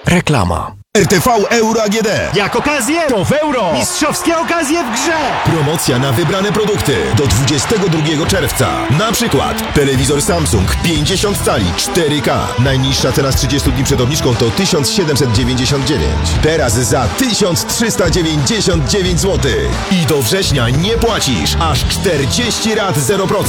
Reklama. RTV Euro AGD. Jak okazję, to w euro! Mistrzowskie okazje w grze! Promocja na wybrane produkty do 22 czerwca. Na przykład telewizor Samsung 50 cali 4K. Najniższa cena z 30 dni przed obniżką to 1799. Teraz za 1399 zł. I do września nie płacisz. Aż 40 rat 0%.